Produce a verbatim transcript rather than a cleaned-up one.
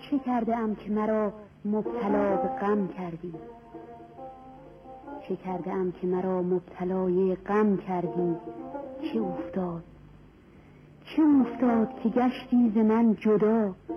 چه کرده ام که مرا مبتلا به غم کردی؟ چه کرده ام که مرا مبتلای غم کردی؟ چه افتاد چه افتاد که گشتی ز من جدا؟